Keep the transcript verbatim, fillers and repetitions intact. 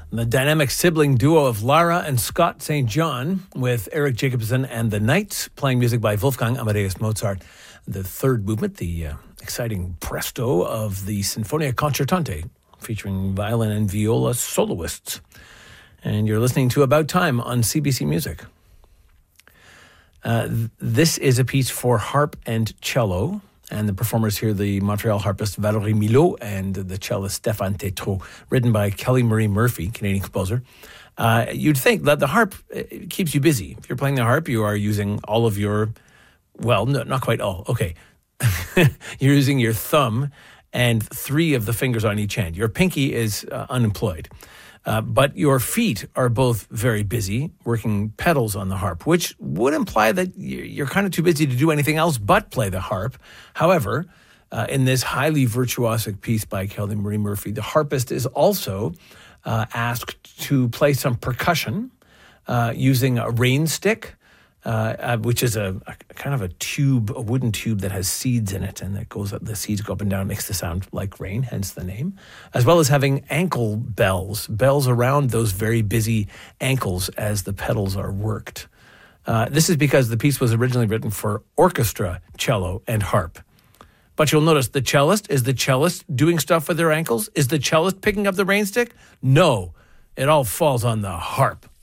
The dynamic sibling duo of Lara and Scott Saint John with Eric Jacobson and the Knights playing music by Wolfgang Amadeus Mozart. The third movement, the uh, exciting presto of the Sinfonia Concertante featuring violin and viola soloists. And you're listening to About Time on C B C Music. Uh, th- this is a piece for harp and cello. And the performers here, the Montreal harpist Valérie Milot and the cellist Stéphane Tétrault, written by Kelly Marie Murphy, Canadian composer. Uh, you'd think that the harp it keeps you busy. If you're playing the harp, you are using all of your, well, no, not quite all. Okay. You're using your thumb and three of the fingers on each hand. Your pinky is uh, unemployed. Uh, but your feet are both very busy working pedals on the harp, which would imply that you're kind of too busy to do anything else but play the harp. However, uh, in this highly virtuosic piece by Kelly Marie Murphy, the harpist is also uh, asked to play some percussion uh, using a rain stick, uh, uh, which is a, a kind of a tube, a wooden tube that has seeds in it, and that goes up, the seeds go up and down, makes the sound like rain, hence the name, as well as having ankle bells, bells around those very busy ankles as the pedals are worked. Uh, this is because the piece was originally written for orchestra, cello, and harp. But you'll notice the cellist, is the cellist doing stuff with their ankles? Is the cellist picking up the rain stick? No, it all falls on the harp.